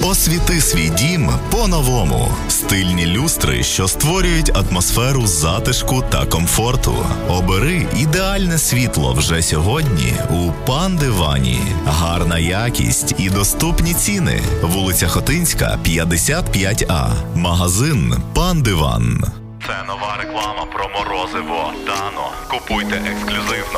Освіти свій дім по-новому. Стильні люстри, що створюють атмосферу затишку та комфорту. Обери ідеальне світло вже сьогодні у Пан Дивані. Гарна якість і доступні ціни. Вулиця Хотинська, 55А. Магазин Пан Диван. Це нова реклама про морозиво Дано. Купуйте ексклюзивно